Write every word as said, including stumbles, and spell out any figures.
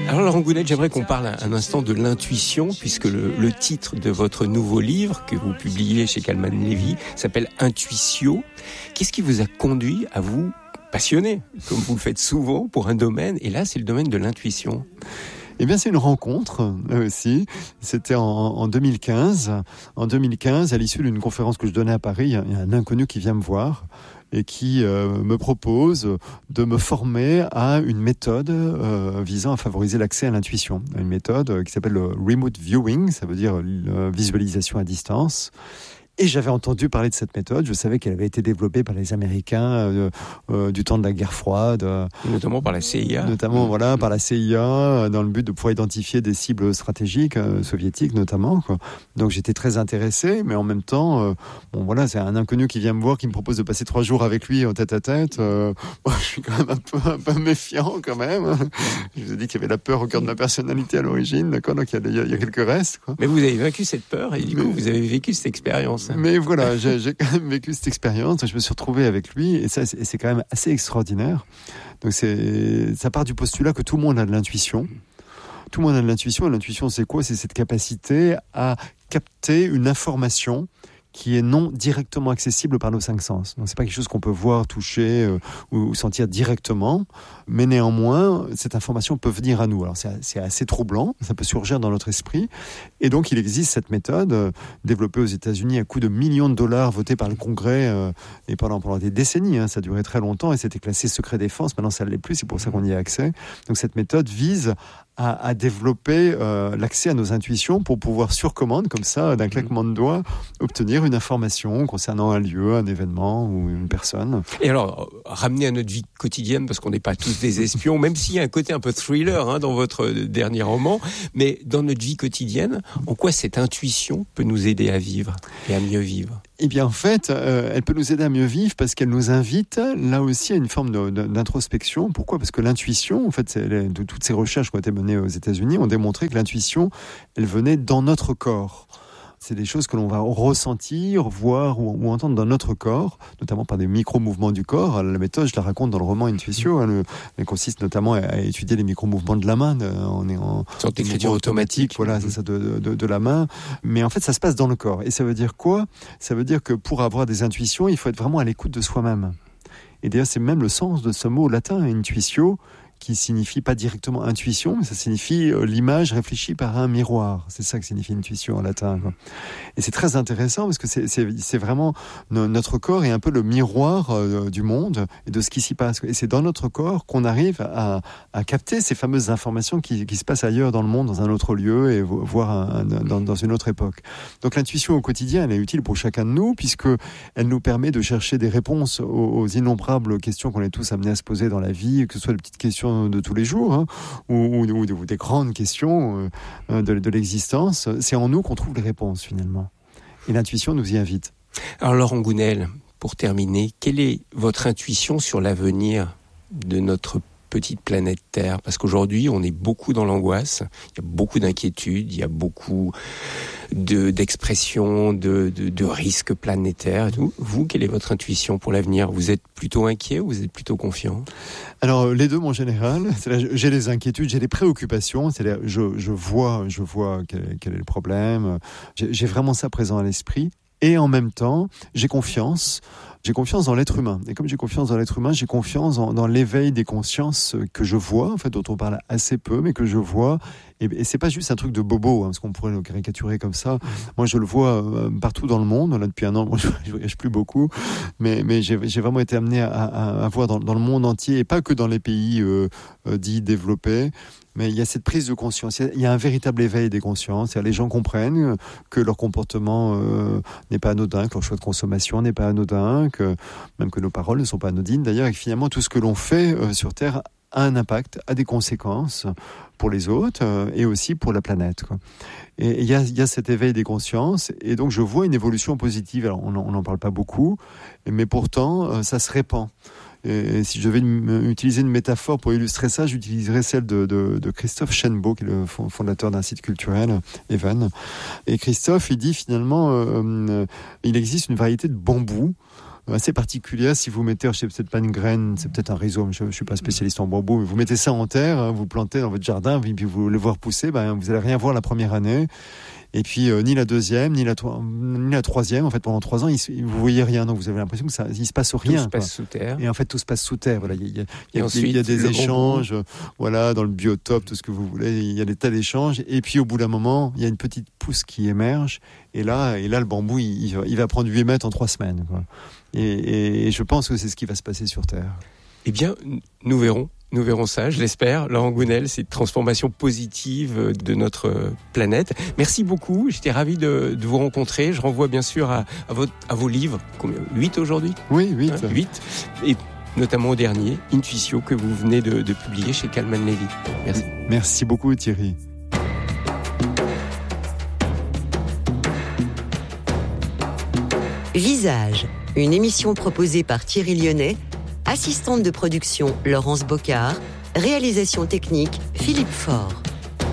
Alors Laurent Gounelle, j'aimerais qu'on parle un instant de l'intuition, puisque le, le titre de votre nouveau livre que vous publiez chez Calman Levy s'appelle Intuitio. Qu'est-ce qui vous a conduit à vous passionner, comme vous le faites souvent, pour un domaine, et là c'est le domaine de l'intuition? Eh bien, c'est une rencontre, là aussi. C'était en, en deux mille quinze. En deux mille quinze, à l'issue d'une conférence que je donnais à Paris, il y a un inconnu qui vient me voir et qui euh, me propose de me former à une méthode euh, visant à favoriser l'accès à l'intuition. Une méthode qui s'appelle le remote viewing, ça veut dire la visualisation à distance. Et j'avais entendu parler de cette méthode. Je savais qu'elle avait été développée par les Américains euh, euh, du temps de la guerre froide, euh, notamment par la C I A. Notamment, mmh. voilà, par la C I A, euh, dans le but de pouvoir identifier des cibles stratégiques, euh, soviétiques notamment, quoi. Donc j'étais très intéressé, mais en même temps, euh, bon voilà, c'est un inconnu qui vient me voir, qui me propose de passer trois jours avec lui en tête à tête. Euh, moi, je suis quand même un peu, un peu méfiant quand même. Je vous ai dit qu'il y avait la peur au cœur de ma personnalité à l'origine, d'accord. Donc il y, il y a quelques restes, quoi. Mais vous avez vaincu cette peur et du mais... coup vous avez vécu cette expérience. Mais voilà, j'ai, j'ai quand même vécu cette expérience. Je me suis retrouvé avec lui et ça, c'est, et c'est quand même assez extraordinaire. Donc c'est, ça part du postulat que tout le monde a de l'intuition. Tout le monde a de l'intuition. Et l'intuition, c'est quoi ? C'est cette capacité à capter une information qui est non directement accessible par nos cinq sens. Donc c'est pas quelque chose qu'on peut voir, toucher euh, ou sentir directement, mais néanmoins cette information peut venir à nous. Alors c'est, c'est assez troublant, ça peut surgir dans notre esprit, et donc il existe cette méthode euh, développée aux États-Unis à coût de millions de dollars, votée par le Congrès euh, et pendant pendant des décennies. Hein, ça a duré très longtemps et c'était classé secret défense. Maintenant ça ne l'est plus, c'est pour ça qu'on y a accès. Donc cette méthode vise à, à développer euh, l'accès à nos intuitions pour pouvoir sur commande, comme ça, d'un claquement de doigts, obtenir une information concernant un lieu, un événement ou une personne. Et alors, ramener à notre vie quotidienne, parce qu'on n'est pas tous des espions, même s'il y a un côté un peu thriller hein, dans votre dernier roman, mais dans notre vie quotidienne, en quoi cette intuition peut nous aider à vivre et à mieux vivre ? Eh bien, en fait, euh, elle peut nous aider à mieux vivre parce qu'elle nous invite, là aussi, à une forme de, de, d'introspection. Pourquoi ? Parce que l'intuition, en fait, c'est, les, de, toutes ces recherches qui ont été menées aux États-Unis ont démontré que l'intuition, elle venait dans notre corps. C'est des choses que l'on va ressentir, voir ou, ou entendre dans notre corps, notamment par des micro-mouvements du corps. La méthode, je la raconte dans le roman Intuitio. Hein, le, elle consiste notamment à, à étudier les micro-mouvements de la main. De, on est en sorte d'écriture automatique. Voilà, c'est ça, de, de, de la main. Mais en fait, ça se passe dans le corps. Et ça veut dire quoi ? Ça veut dire que pour avoir des intuitions, il faut être vraiment à l'écoute de soi-même. Et d'ailleurs, c'est même le sens de ce mot latin, intuitio, qui signifie pas directement intuition, mais ça signifie euh, l'image réfléchie par un miroir. C'est ça que signifie intuition en latin, quoi. Et c'est très intéressant parce que c'est, c'est, c'est vraiment no, notre corps est un peu le miroir euh, du monde et de ce qui s'y passe. Et c'est dans notre corps qu'on arrive à, à capter ces fameuses informations qui, qui se passent ailleurs dans le monde, dans un autre lieu et voir un, un, dans, dans une autre époque. Donc l'intuition au quotidien, elle est utile pour chacun de nous puisque elle nous permet de chercher des réponses aux, aux innombrables questions qu'on est tous amenés à se poser dans la vie, que ce soit des petites questions de tous les jours, hein, ou, ou, ou des grandes questions euh, de, de l'existence. C'est en nous qu'on trouve les réponses, finalement. Et l'intuition nous y invite. Alors, Laurent Gounelle, pour terminer, quelle est votre intuition sur l'avenir de notre petite planète Terre ? Parce qu'aujourd'hui, on est beaucoup dans l'angoisse, il y a beaucoup d'inquiétudes, il y a beaucoup de, d'expressions, de, de, de risques planétaires et tout. Vous, quelle est votre intuition pour l'avenir ? Vous êtes plutôt inquiet ou vous êtes plutôt confiant ? Alors, les deux, mon général. C'est-à-dire, j'ai des inquiétudes, j'ai des préoccupations. C'est-à-dire, je, je vois, je vois quel, quel est le problème. J'ai, j'ai vraiment ça présent à l'esprit. Et en même temps, j'ai confiance. J'ai confiance dans l'être humain. Et comme j'ai confiance dans l'être humain, j'ai confiance dans, dans l'éveil des consciences que je vois, en fait, dont on parle assez peu, mais que je vois. Et, et c'est pas juste un truc de bobo, hein, parce qu'on pourrait le caricaturer comme ça. Moi, je le vois euh, partout dans le monde. Là, depuis un an, moi, je, je voyage plus beaucoup, mais, mais j'ai, j'ai vraiment été amené à, à, à voir dans, dans le monde entier, et pas que dans les pays euh, euh, dits développés. Mais il y a cette prise de conscience, il y a un véritable éveil des consciences. Les gens comprennent que leur comportement euh, n'est pas anodin, que leur choix de consommation n'est pas anodin, que même que nos paroles ne sont pas anodines d'ailleurs, et que finalement tout ce que l'on fait euh, sur Terre a un impact, a des conséquences pour les autres euh, et aussi pour la planète, quoi. Et il y a, y a cet éveil des consciences, et donc je vois une évolution positive. Alors on n'en parle pas beaucoup, mais pourtant euh, ça se répand. Et si je devais utiliser une métaphore pour illustrer ça, j'utiliserais celle de, de, de Christophe Chenbault, qui est le fondateur d'un site culturel, Even. Et Christophe, il dit finalement, euh, il existe une variété de bambous assez particulière. Si vous mettez, je sais peut-être pas une graine, c'est peut-être un rhizome, je, je suis pas spécialiste en bambou, mais vous mettez ça en terre, hein, vous plantez dans votre jardin, puis vous le voir pousser, ben, vous allez rien voir la première année. Et puis euh, ni la deuxième, ni la, to- ni la troisième. En fait, pendant trois ans, il, vous voyez rien, donc vous avez l'impression que ça, il se passe rien. Tout se passe quoi. sous terre. Et en fait, tout se passe sous terre. Voilà, il y a, il y a, ensuite, il y a des le échanges, bambou. Voilà, dans le biotope, tout ce que vous voulez. Il y a des tas d'échanges. Et puis, au bout d'un moment, il y a une petite pousse qui émerge. Et là, et là, le bambou, il, il, va, il va prendre huit mètres en trois semaines. Quoi. Et, et, et je pense que c'est ce qui va se passer sur Terre. Eh bien, nous verrons. Nous verrons ça, je l'espère. Laurent Gounelle, cette transformation positive de notre planète. Merci beaucoup. J'étais ravi de, de vous rencontrer. Je renvoie bien sûr à, à, votre, à vos livres. Combien ? huit aujourd'hui ? Oui, huit. Hein, huit. Et notamment au dernier, Intuitio, que vous venez de, de publier chez Kalman Levy. Merci. Merci beaucoup, Thierry. Visage, une émission proposée par Thierry Lyonnais, assistante de production Laurence Bocard, réalisation technique Philippe Faure.